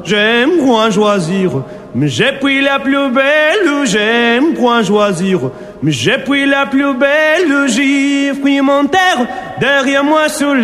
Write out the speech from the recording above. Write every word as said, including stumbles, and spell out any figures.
j'aime point choisir. Mais j'ai pris la plus belle, j'aime point choisir. Mais j'ai pris la plus belle, j'ai pris mon terre derrière moi sous la